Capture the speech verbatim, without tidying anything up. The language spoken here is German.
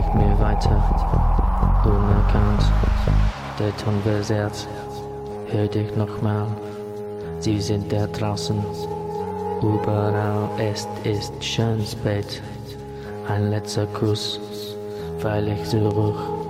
folgt mir weiter, unerkannt. Der Ton versehrt, hör dich nochmal, sie sind da draußen, überall, es ist schön spät. Ein letzter Kuss, weil ich zurück